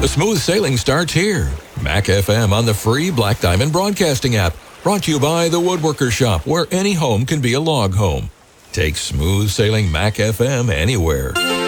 The smooth sailing starts here. Mac FM on the free Black Diamond Broadcasting app. Brought to you by The Woodworker Shop, where any home can be a log home. Take smooth sailing Mac FM anywhere.